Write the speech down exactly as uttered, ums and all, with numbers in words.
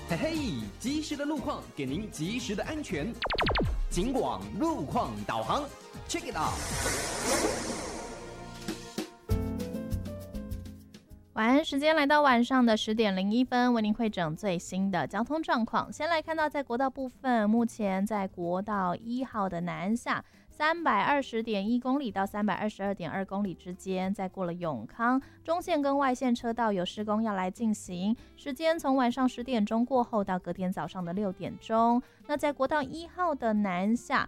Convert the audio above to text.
嘿嘿，及时的路况给您及时的安全。警广路况导航 ，check it out。 晚安时间来到晚上的十点零一分，为您汇整最新的交通状况。先来看到在国道部分，目前在国道一号的南下三百二十点一公里到三百二十二点二公里之间，再过了永康中线跟外线车道有施工要来进行，时间从晚上十点钟过后到隔天早上的六点钟。那在国道一号的南下